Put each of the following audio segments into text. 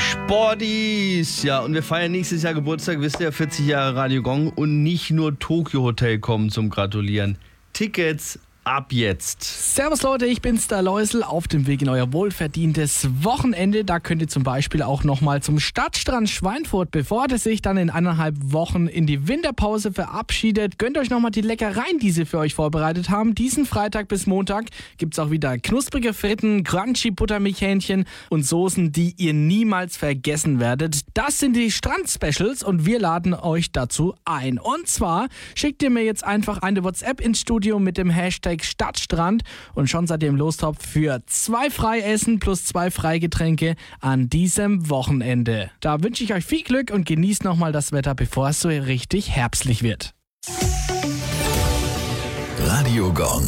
Sporties! Ja, und wir feiern nächstes Jahr Geburtstag, wisst ihr, 40 Jahre Radio Gong. Und nicht nur Tokyo Hotel kommen zum Gratulieren. Tickets ab jetzt. Servus Leute, ich bin's, der Läusel, auf dem Weg in euer wohlverdientes Wochenende. Da könnt ihr zum Beispiel auch nochmal zum Stadtstrand Schweinfurt, bevor es sich dann in 1,5 Wochen in die Winterpause verabschiedet. Gönnt euch nochmal die Leckereien, die sie für euch vorbereitet haben. Diesen Freitag bis Montag gibt's auch wieder knusprige Fritten, crunchy Buttermilchhähnchen und Soßen, die ihr niemals vergessen werdet. Das sind die Strand-Specials und wir laden euch dazu ein. Und zwar schickt ihr mir jetzt einfach eine WhatsApp ins Studio mit dem Hashtag Stadtstrand und schon seid ihr im Lostopf für 2 Freiessen plus 2 Freigetränke an diesem Wochenende. Da wünsche ich euch viel Glück und genießt nochmal das Wetter, bevor es so richtig herbstlich wird. Radio Gong.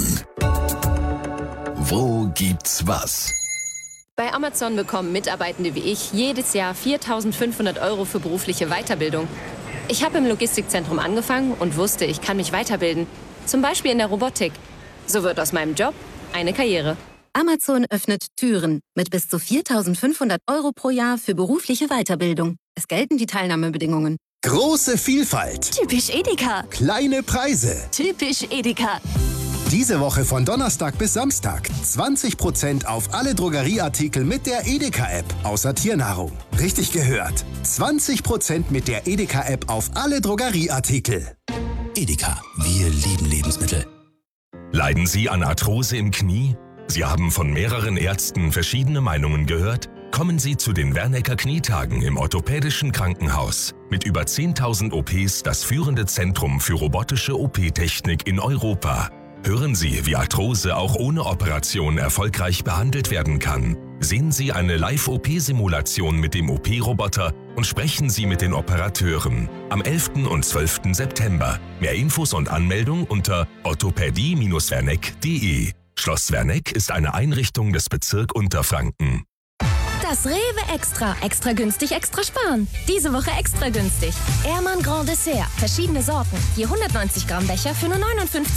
Wo gibt's was? Bei Amazon bekommen Mitarbeitende wie ich jedes Jahr 4.500 € für berufliche Weiterbildung. Ich habe im Logistikzentrum angefangen und wusste, ich kann mich weiterbilden. Zum Beispiel in der Robotik. So wird aus meinem Job eine Karriere. Amazon öffnet Türen mit bis zu 4.500 € pro Jahr für berufliche Weiterbildung. Es gelten die Teilnahmebedingungen. Große Vielfalt. Typisch Edeka. Kleine Preise. Typisch Edeka. Diese Woche von Donnerstag bis Samstag 20% auf alle Drogerieartikel mit der Edeka-App, außer Tiernahrung. Richtig gehört. 20% mit der Edeka-App auf alle Drogerieartikel. Edeka, wir lieben Lebensmittel. Leiden Sie an Arthrose im Knie? Sie haben von mehreren Ärzten verschiedene Meinungen gehört? Kommen Sie zu den Wernecker Knietagen im Orthopädischen Krankenhaus. Mit über 10.000 OPs das führende Zentrum für robotische OP-Technik in Europa. Hören Sie, wie Arthrose auch ohne Operation erfolgreich behandelt werden kann. Sehen Sie eine Live-OP-Simulation mit dem OP-Roboter und sprechen Sie mit den Operateuren. Am 11. und 12. September. Mehr Infos und Anmeldung unter orthopädie-werneck.de. Schloss Werneck ist eine Einrichtung des Bezirk Unterfranken. Das Rewe Extra. Extra günstig, extra sparen. Diese Woche extra günstig. Ehrmann Grand Dessert. Verschiedene Sorten. Je 190 Gramm Becher für nur 59